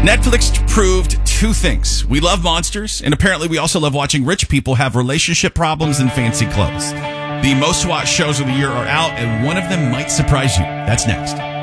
Netflix proved two things. We love monsters, and apparently we also love watching rich people have relationship problems and fancy clothes. The most watched shows of the year are out, and one of them might surprise you. That's next.